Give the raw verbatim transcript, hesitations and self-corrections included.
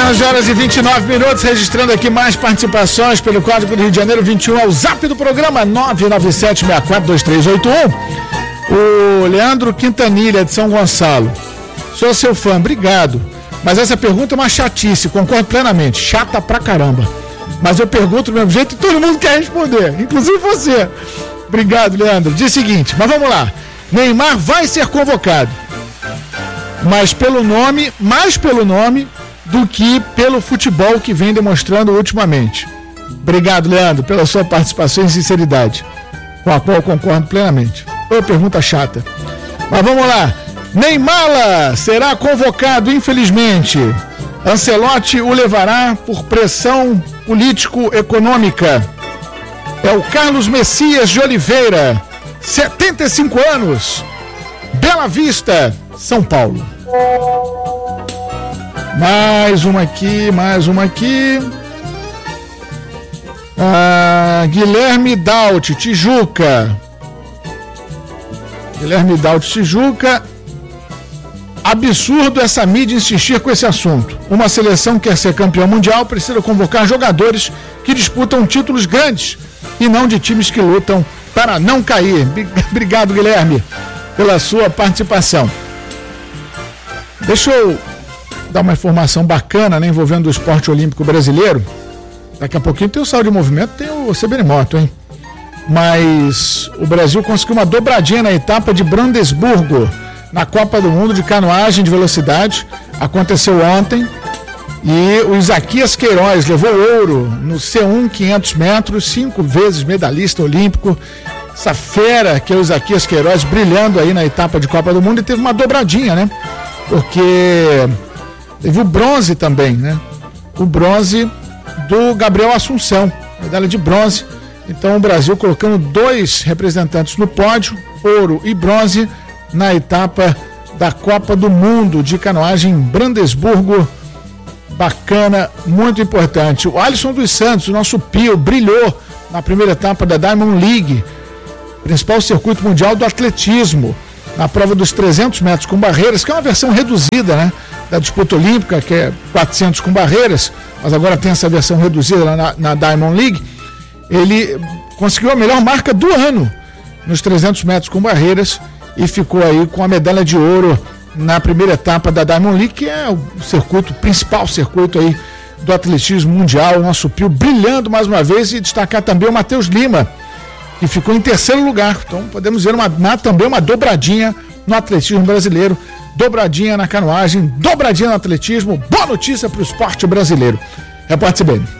onze horas e vinte e nove minutos, registrando aqui mais participações pelo Código do Rio de Janeiro vinte e um, ao zap do programa nove nove sete seis quatro dois três oito um. O Leandro Quintanilha, de São Gonçalo. Sou seu fã, obrigado. Mas essa pergunta é uma chatice, concordo plenamente. Chata pra caramba. Mas eu pergunto do mesmo jeito e todo mundo quer responder, inclusive você. Obrigado, Leandro. Diz o seguinte, mas vamos lá. Neymar vai ser convocado, mas pelo nome, mais pelo nome do que pelo futebol que vem demonstrando ultimamente. Obrigado, Leandro, pela sua participação e sinceridade, com a qual eu concordo plenamente. Uma pergunta chata. Mas vamos lá. Neymar será convocado, infelizmente. Ancelotti o levará por pressão político-econômica. É o Carlos Messias de Oliveira, setenta e cinco anos, Bela Vista, São Paulo. Mais uma aqui, mais uma aqui. Ah, Guilherme Daut, Tijuca. Guilherme Daut, Tijuca. Absurdo essa mídia insistir com esse assunto. Uma seleção que quer ser campeão mundial precisa convocar jogadores que disputam títulos grandes e não de times que lutam para não cair. Obrigado, Guilherme, pela sua participação. Deixa eu dar uma informação bacana, né, envolvendo o esporte olímpico brasileiro. Daqui a pouquinho tem o Saúde de Movimento, tem o C B N Moto, hein? Mas o Brasil conseguiu uma dobradinha na etapa de Brandesburgo, na Copa do Mundo de canoagem de velocidade. Aconteceu ontem e o Isaquias Queiroz levou ouro no C um quinhentos metros, cinco vezes medalhista olímpico. Essa fera que é o Isaquias Queiroz brilhando aí na etapa de Copa do Mundo, e teve uma dobradinha, né? Porque teve o bronze também, né? O bronze do Gabriel Assunção, medalha de bronze. Então o Brasil colocando dois representantes no pódio, ouro e bronze, na etapa da Copa do Mundo de canoagem em Brandesburgo. Bacana, muito importante. O Alisson dos Santos, o nosso Pio, brilhou na primeira etapa da Diamond League, principal circuito mundial do atletismo, na prova dos trezentos metros com barreiras, que é uma versão reduzida, né, da disputa olímpica, que é quatrocentos com barreiras, mas agora tem essa versão reduzida lá na, na Diamond League. Ele conseguiu a melhor marca do ano nos trezentos metros com barreiras e ficou aí com a medalha de ouro na primeira etapa da Diamond League, que é o circuito, principal circuito aí do atletismo mundial. O nosso Pio brilhando mais uma vez, e destacar também o Matheus Lima, que ficou em terceiro lugar. Então podemos ver uma, uma, também uma dobradinha no atletismo brasileiro, dobradinha na canoagem, dobradinha no atletismo. Boa notícia para o esporte brasileiro. Repórter C B N.